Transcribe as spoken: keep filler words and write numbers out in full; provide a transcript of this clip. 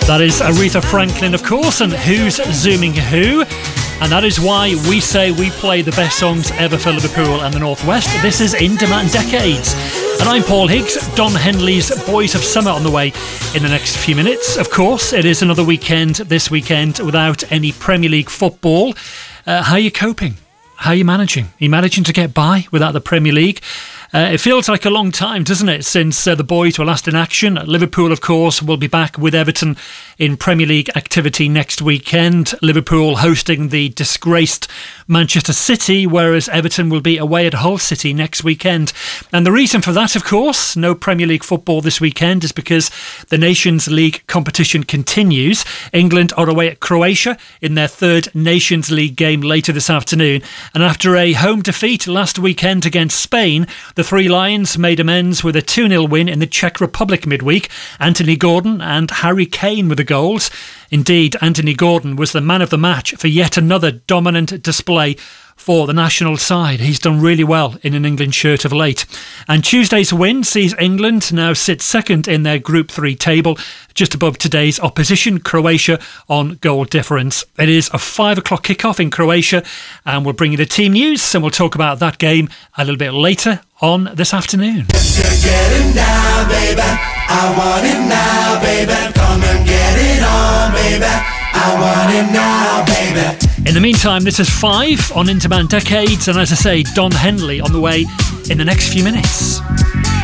That is Aretha Franklin, of course, and Who's Zooming Who? And that is why we say we play the best songs ever for Liverpool and the North West. This is In Demand Decades. And I'm Paul Higgs. Don Henley's Boys of Summer on the way in the next few minutes. Of course, it is another weekend this weekend without any Premier League football. Uh, how are you coping? How are you managing? Are you managing to get by without the Premier League? Uh, it feels like a long time, doesn't it, since uh, the boys were last in action. Liverpool, of course, will be back with Everton in Premier League activity next weekend. Liverpool hosting the disgraced Manchester City, whereas Everton will be away at Hull City next weekend. And the reason for that, of course, no Premier League football this weekend, is because the Nations League competition continues. England are away at Croatia in their third Nations League game later this afternoon. And after a home defeat last weekend against Spain, the Three Lions made amends with a two nil win in the Czech Republic midweek. Anthony Gordon and Harry Kane were the goals. Indeed, Anthony Gordon was the man of the match for yet another dominant display for the national side. He's done really well in an England shirt of late. And Tuesday's win sees England now sit second in their Group three table, just above today's opposition, Croatia, on goal difference. It is a five o'clock kickoff in Croatia, and we'll bring you the team news, and we'll talk about that game a little bit later on this afternoon. Just get it now, baby. I want it now, baby. Come and get it on, baby. I want it now, baby. In the meantime, this is Five on In Demand Decades, and as I say, Don Henley on the way in the next few minutes.